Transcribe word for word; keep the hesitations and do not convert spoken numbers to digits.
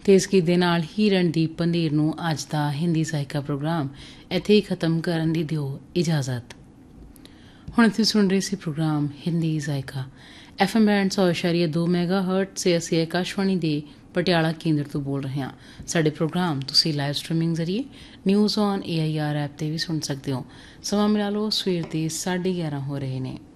ਤੇ ਇਸ ਗੀਤ ਦੇ ਨਾਲ ਹੀ ਰਣਦੀਪ ਪੰਧੀਰ ਨੂੰ ਅੱਜ ਦਾ ਹਿੰਦੀ ਸਹਾਇਕਾ ਪ੍ਰੋਗਰਾਮ ਇੱਥੇ ਹੀ ਖ਼ਤਮ ਕਰਨ ਦੀ ਦਿਓ ਇਜਾਜ਼ਤ। ਹੁਣ ਤੁਸੀਂ ਸੁਣ ਰਹੇ ਸੀ programme Hindi ਜ਼ਾਇਕਾ F M band ਸੌ ਇਸ਼ਾਰੀਆ ਦੋ ਮੈਗਾ ਹਰਟ ਸੇ ਅਸੀਂ ਆਕਾਸ਼ਵਾਣੀ ਦੇ ਪਟਿਆਲਾ ਕੇਂਦਰ ਤੋਂ ਬੋਲ ਰਹੇ ਹਾਂ। ਸਾਡੇ ਪ੍ਰੋਗਰਾਮ ਤੁਸੀਂ ਲਾਈਵ ਸਟ੍ਰੀਮਿੰਗ ਜ਼ਰੀਏ news on A I R app 'ਤੇ ਵੀ ਸੁਣ ਸਕਦੇ ਹੋ। ਸਮਾਂ ਮਿਲਾ ਲਓ, ਸਵੇਰ ਦੇ ਸਾਢੇ ਗਿਆਰਾਂ ਹੋ ਰਹੇ ਨੇ।